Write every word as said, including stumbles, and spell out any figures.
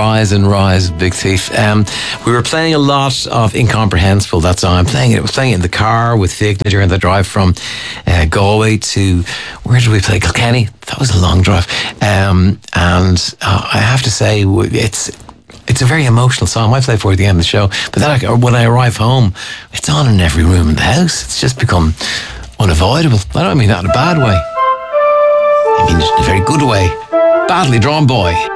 Rise and Rise, Big Thief. Um, we were playing a lot of Incomprehensible that song. I'm playing it. I was playing it in the car with Fig during the drive from uh, Galway to, where did we play? Kilkenny. That was a long drive. Um, and uh, I have to say, it's it's a very emotional song. I might play for at the end of the show, but then I, when I arrive home, it's on in every room in the house. It's just become unavoidable. I don't mean that in a bad way. I mean it in a very good way. Badly Drawn Boy.